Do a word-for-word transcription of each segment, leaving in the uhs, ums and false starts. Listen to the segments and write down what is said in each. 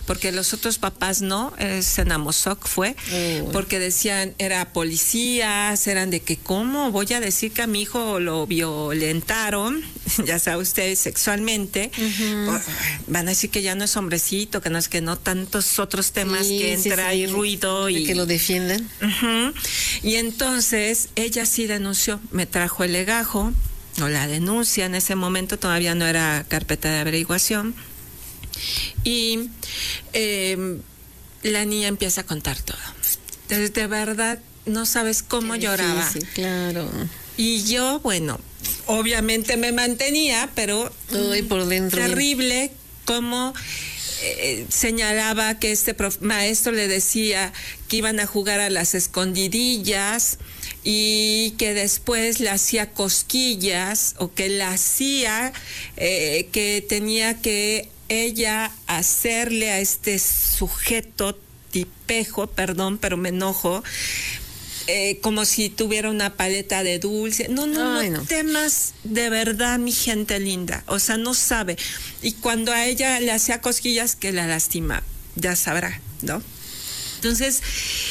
porque los otros papás no, eh, Senamosoc fue, Oh. porque decían, era policías, eran de que, ¿cómo voy a decir que a mi hijo lo violentaron, ya sabe usted, sexualmente? Uh-huh. Van a decir que ya no es hombrecito, que no es que no, tantos otros temas Sí, que sí, entra sí. y ruido. De Y que lo defiendan. Uh-huh. Y entonces ella sí denunció, me trajo el legajo, o la denuncia, en ese momento todavía no era carpeta de averiguación, y eh, la niña empieza a contar todo. Entonces, de verdad, no sabes cómo Qué lloraba. difícil, claro. Y yo, bueno, obviamente me mantenía, pero Ay, por dentro. terrible como eh, señalaba que este prof, maestro le decía que iban a jugar a las escondidillas y que después le hacía cosquillas, o que la hacía, eh, que tenía que ella hacerle a este sujeto tipejo, perdón, pero me enojo, eh, como si tuviera una paleta de dulce. No, no, Ay, no, no. temas de verdad, mi gente linda. O sea, no sabe. Y cuando a ella le hacía cosquillas, que la lastima, ya sabrá, ¿no? Entonces,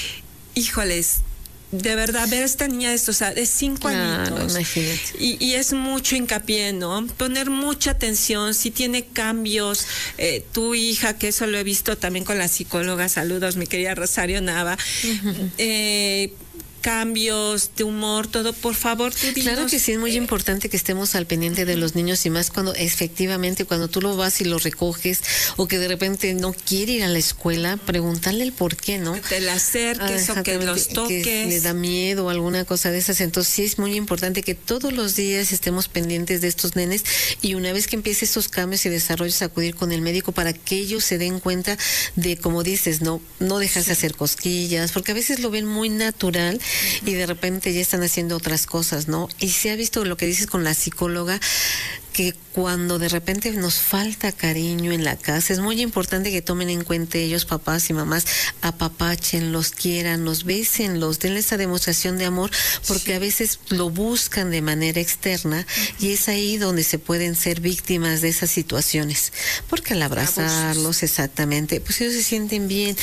híjoles, de verdad, ver a esta niña de estos, o sea, de cinco Claro, añitos. imagínate. Y, y es mucho hincapié, ¿no? Poner mucha atención, si tiene cambios, eh, tu hija, que eso lo he visto también con la psicóloga, saludos, mi querida Rosario Nava, uh-huh. eh, cambios de humor, todo, por favor, tú dinos. Claro que sí, es muy importante que estemos al pendiente de los niños, y más cuando efectivamente cuando tú lo vas y lo recoges, o que de repente no quiere ir a la escuela, preguntarle el por qué, ¿no? Que te la acerques ah, o que los toques. Que le da miedo o alguna cosa de esas. Entonces sí es muy importante que todos los días estemos pendientes de estos nenes, y una vez que empiece estos cambios y desarrollos, acudir con el médico para que ellos se den cuenta de, como dices, no, no dejarse sí. hacer cosquillas, porque a veces lo ven muy natural y de repente ya están haciendo otras cosas, ¿no? Y se ha visto lo que dices con la psicóloga, que cuando de repente nos falta cariño en la casa, es muy importante que tomen en cuenta ellos, papás y mamás, apapachen, los quieran, los besen, los den esa demostración de amor, porque sí. a veces lo buscan de manera externa, uh-huh. y es ahí donde se pueden ser víctimas de esas situaciones, porque al abrazarlos, abusos. Exactamente, pues ellos se sienten bien.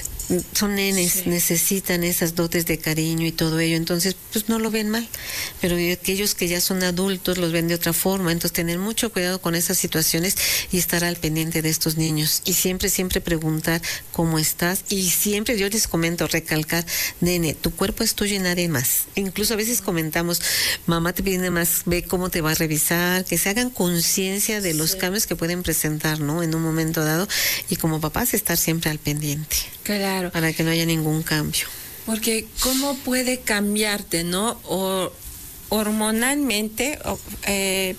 Son nenes, sí. necesitan esas dotes de cariño y todo ello, entonces pues no lo ven mal, pero aquellos que ya son adultos los ven de otra forma. Entonces tener mucho cuidado con esas situaciones y estar al pendiente de estos niños, y siempre, siempre preguntar cómo estás, y siempre yo les comento, recalcar, nene, tu cuerpo es tuyo y nadie más. Incluso a veces comentamos, mamá te pide más, ve cómo te va a revisar, que se hagan conciencia de los sí. cambios que pueden presentar, ¿no? En un momento dado, y como papás estar siempre al pendiente. Claro. Para que no haya ningún cambio. Porque cómo puede cambiarte, ¿no? O hormonalmente, o, eh,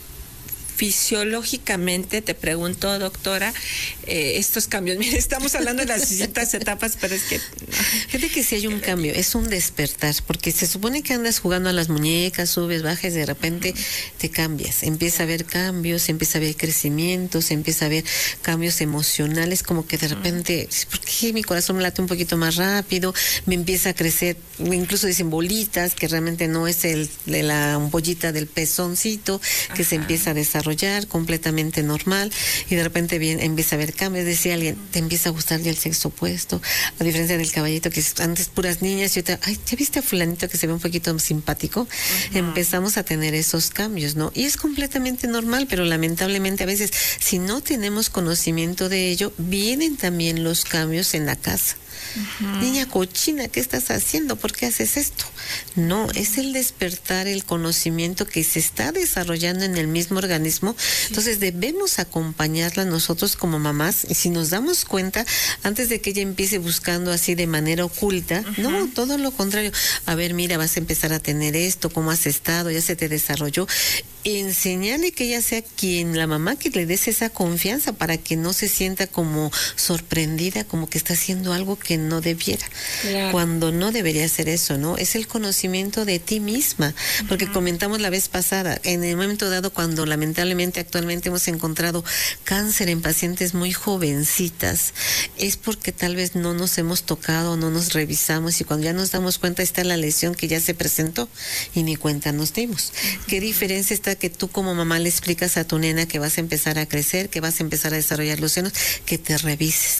fisiológicamente, te pregunto, doctora, eh, estos cambios. Mira, estamos hablando de las distintas etapas, pero es que... Fíjate que sí hay un cambio, es un despertar, porque se supone que andas jugando a las muñecas, subes, bajas, de repente te cambias, empieza a haber cambios, empieza a haber crecimientos, empieza a haber cambios emocionales, como que de repente, ¿por qué mi corazón me late un poquito más rápido? Me empieza a crecer, incluso dicen bolitas, que realmente no es el de la ampollita del pezoncito, que Ajá. se empieza a desarrollar completamente normal, y de repente bien empieza a haber cambios. Decía alguien, te empieza a gustar ya el sexo opuesto, a diferencia del caballito que antes puras niñas, y te, ay, ¿ya viste a fulanito que se ve un poquito simpático? Uh-huh. Empezamos a tener esos cambios, ¿no? Y es completamente normal, pero lamentablemente a veces, si no tenemos conocimiento de ello, vienen también los cambios en la casa. Uh-huh. Niña cochina, ¿qué estás haciendo? ¿Por qué haces esto? No, es el despertar, el conocimiento que se está desarrollando en el mismo organismo. Sí. Entonces debemos acompañarla nosotros como mamás, y si nos damos cuenta, antes de que ella empiece buscando así de manera oculta, uh-huh. no, todo lo contrario. A ver, mira, vas a empezar a tener esto, ¿cómo has estado? Ya se te desarrolló. Enseñarle que ella sea quien, la mamá, que le des esa confianza para que no se sienta como sorprendida, como que está haciendo algo que no debiera, claro. cuando no debería hacer eso, ¿no? Es el conocimiento de ti misma, porque uh-huh. comentamos la vez pasada, en el momento dado cuando lamentablemente actualmente hemos encontrado cáncer en pacientes muy jovencitas, es porque tal vez no nos hemos tocado, no nos revisamos, y cuando ya nos damos cuenta está la lesión que ya se presentó y ni cuenta nos dimos. Uh-huh. ¿Qué diferencia está que tú como mamá le explicas a tu nena que vas a empezar a crecer, que vas a empezar a desarrollar los senos, que te revises?